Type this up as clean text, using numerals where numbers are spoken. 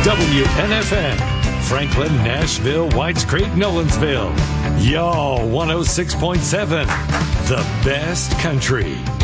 WNFN, Franklin, Nashville, Whites Creek, Nolensville. Y'all 106.7, the best country.